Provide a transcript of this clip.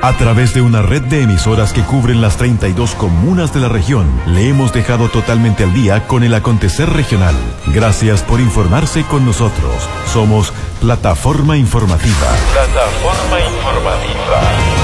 A través de una red de emisoras que cubren las 32 comunas de la región, le hemos dejado totalmente al día con el acontecer regional. Gracias por informarse con nosotros. Somos Plataforma Informativa. Plataforma Informativa.